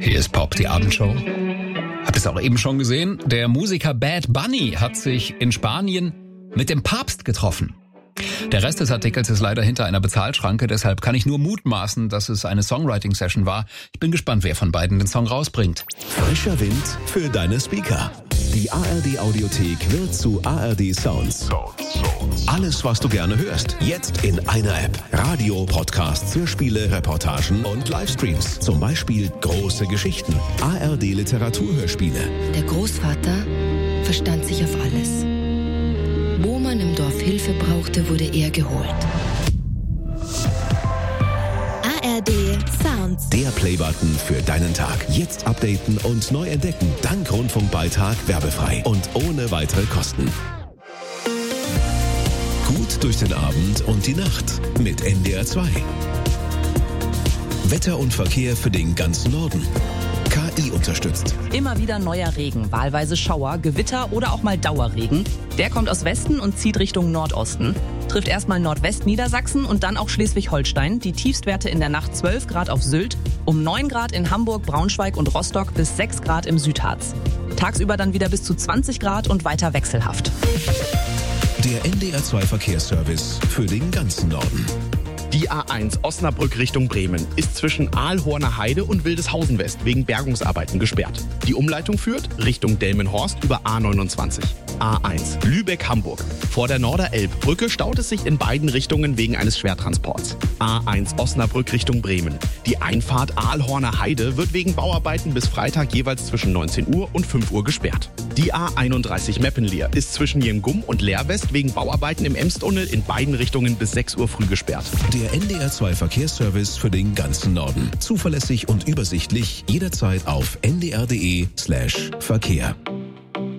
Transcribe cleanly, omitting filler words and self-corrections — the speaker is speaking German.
Hier ist Pop, die Abendshow. Habt ihr es auch eben schon gesehen? Der Musiker Bad Bunny hat sich in Spanien mit dem Papst getroffen. Der Rest des Artikels ist leider hinter einer Bezahlschranke, deshalb kann ich nur mutmaßen, dass es eine Songwriting-Session war. Ich bin gespannt, wer von beiden den Song rausbringt. Frischer Wind für deine Speaker. Die ARD-Audiothek wird zu ARD Sounds. Alles, was du gerne hörst, jetzt in einer App. Radio, Podcasts, Hörspiele, Reportagen und Livestreams. Zum Beispiel Große Geschichten, ARD-Literaturhörspiele. Der Großvater verstand sich auf alles. Wo man im Dorf Hilfe brauchte, wurde er geholt. ARD Sounds. Der Playbutton für deinen Tag. Jetzt updaten und neu entdecken. Dank Rundfunkbeitrag werbefrei und ohne weitere Kosten. Gut durch den Abend und die Nacht mit NDR 2. Wetter und Verkehr für den ganzen Norden. KI unterstützt. Immer wieder neuer Regen, wahlweise Schauer, Gewitter oder auch mal Dauerregen. Der kommt aus Westen und zieht Richtung Nordosten. Trifft erstmal Nordwestniedersachsen und dann auch Schleswig-Holstein. Die Tiefstwerte in der Nacht 12 Grad auf Sylt, um 9 Grad in Hamburg, Braunschweig und Rostock bis 6 Grad im Südharz. Tagsüber dann wieder bis zu 20 Grad und weiter wechselhaft. Der NDR 2 Verkehrsservice für den ganzen Norden. Die A1 Osnabrück Richtung Bremen ist zwischen Aalhorner Heide und Wildeshausen West wegen Bergungsarbeiten gesperrt. Die Umleitung führt Richtung Delmenhorst über A29. A1 Lübeck-Hamburg. Vor der Norderelbbrücke staut es sich in beiden Richtungen wegen eines Schwertransports. A1 Osnabrück Richtung Bremen. Die Einfahrt Aalhorner Heide wird wegen Bauarbeiten bis Freitag jeweils zwischen 19 Uhr und 5 Uhr gesperrt. Die A31 Meppenleer ist zwischen Jengum und Leerwest wegen Bauarbeiten im Emstunnel in beiden Richtungen bis 6 Uhr früh gesperrt. Der NDR 2 Verkehrsservice für den ganzen Norden. Zuverlässig und übersichtlich jederzeit auf ndr.de/Verkehr.